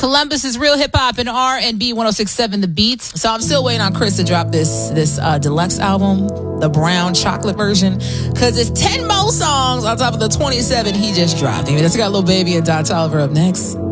Columbus is Real Hip Hop and R&B 106.7 The Beats. So I'm still waiting on Chris to drop this deluxe album, the brown chocolate version, because it's 10 more songs on top of the 27 he just dropped. Let's got Lil Baby and Don Toliver up next.